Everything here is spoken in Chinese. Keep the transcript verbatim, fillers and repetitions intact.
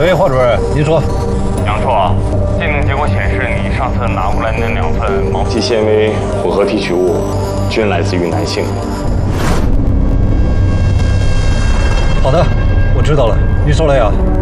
喂，华主任，您说。 杨处啊，鉴定结果显示，你上次拿过来那两份毛细纤维混合提取物，均来自于男性。 好的，我知道了。您说了呀？